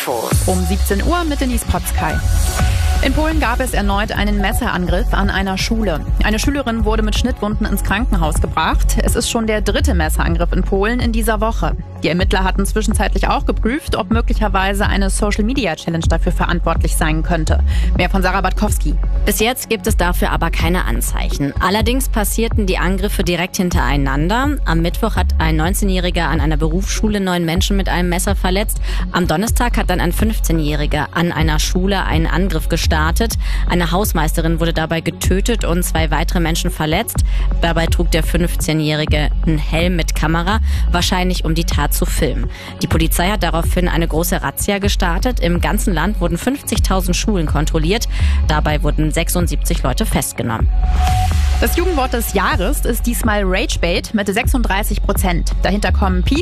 Infos. Um 17 Uhr mit Denise Potzkei. In Polen gab es erneut einen Messerangriff an einer Schule. Eine Schülerin wurde mit Schnittwunden ins Krankenhaus gebracht. Es ist schon der 3. Messerangriff in Polen in dieser Woche. Die Ermittler hatten zwischenzeitlich auch geprüft, ob möglicherweise eine Social-Media-Challenge dafür verantwortlich sein könnte. Mehr von Sarah Bartkowski. Bis jetzt gibt es dafür aber keine Anzeichen. Allerdings passierten die Angriffe direkt hintereinander. Am Mittwoch hat ein 19-Jähriger an einer Berufsschule 9 Menschen mit einem Messer verletzt. Am Donnerstag hat dann ein 15-Jähriger an einer Schule einen Angriff gestartet. Eine Hausmeisterin wurde dabei getötet und 2 weitere Menschen verletzt. Dabei trug der 15-Jährige einen Helm mit Kamera, wahrscheinlich um die Tat zu filmen. Die Polizei hat daraufhin eine große Razzia gestartet. Im ganzen Land wurden 50.000 Schulen kontrolliert. Dabei wurden 76 Leute festgenommen. Das Jugendwort des Jahres ist diesmal Ragebait mit 36%. Dahinter kommen Peak